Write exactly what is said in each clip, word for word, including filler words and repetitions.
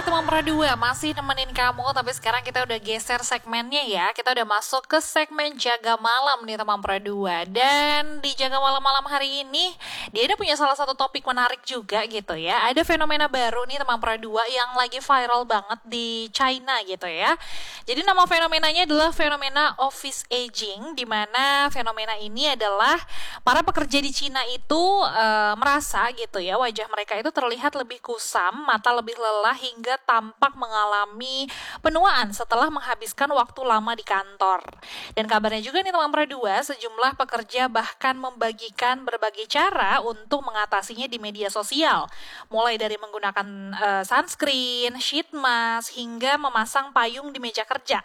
teman Pro dua, masih nemenin kamu, tapi sekarang kita udah geser segmennya ya. Kita udah masuk ke segmen Jaga Malam nih teman Pro dua. Dan di Jaga Malam-malam hari ini, dia ada punya salah satu topik menarik juga gitu ya. Ada fenomena baru nih teman Pro dua yang lagi viral banget di China gitu ya. Jadi nama fenomenanya adalah fenomena office aging, di mana fenomena ini adalah para pekerja di China itu e, merasa gitu ya, wajah mereka itu terlihat lebih kusam, mata lebih lelah hingga tampak mengalami penuaan setelah menghabiskan waktu lama di kantor. Dan kabarnya juga nih teman Pro dua, sejumlah pekerja bahkan membagikan berbagai cara untuk mengatasinya di media sosial. Mulai dari menggunakan uh, sunscreen, sheet mask, hingga memasang payung di meja kerja.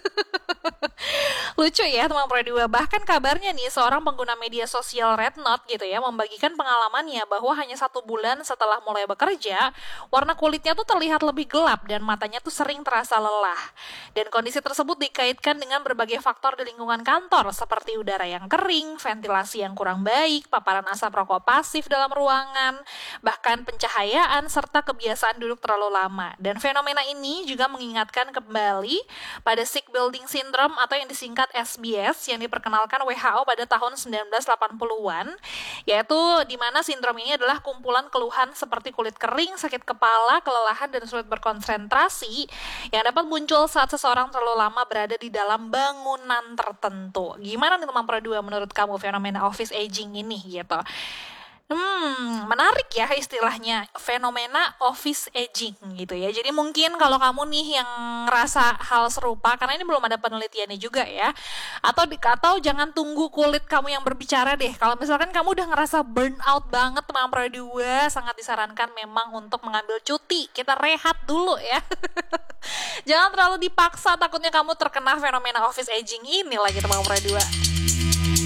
Lucu ya teman Pro dua. Bahkan kabarnya nih seorang pengguna media sosial Rednote gitu ya membagikan pengalamannya bahwa hanya satu bulan setelah mulai bekerja, warna kulitnya tuh terlihat lebih gelap dan matanya tuh sering terasa lelah. Dan kondisi tersebut dikaitkan dengan berbagai faktor di lingkungan kantor seperti udara yang kering, ventilasi yang kurang baik, paparan asap rokok pasif dalam ruangan, bahkan pencahayaan serta kebiasaan duduk terlalu lama. Dan fenomena ini juga mengingatkan kembali pada sick building syndrome atau yang disingkat S B S yang diperkenalkan W H O pada tahun sembilan belas delapan puluhan, yaitu di mana sindrom ini adalah kumpulan keluhan seperti kulit kering, sakit kepala, kelelahan, dan sulit berkonsentrasi yang dapat muncul saat seseorang terlalu lama berada di dalam bangunan tertentu. Gimana nih teman Pro dua menurut kamu fenomena office aging ini gitu? Hmm, menarik ya istilahnya fenomena office aging gitu ya. Jadi mungkin kalau kamu nih yang ngerasa hal serupa, karena ini belum ada penelitiannya juga ya, atau atau jangan tunggu kulit kamu yang berbicara deh. Kalau misalkan kamu udah ngerasa burn out banget teman Pro dua, sangat disarankan memang untuk mengambil cuti. Kita rehat dulu ya. Jangan terlalu dipaksa, takutnya kamu terkena fenomena office aging ini lagi teman Pro dua.